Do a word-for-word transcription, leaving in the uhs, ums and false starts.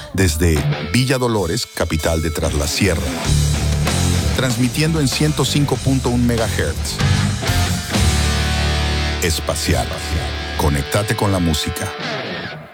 Desde Villa Dolores, capital de Tras la Sierra. Transmitiendo en ciento cinco punto uno megahertz. Espacial. Conectate con la música.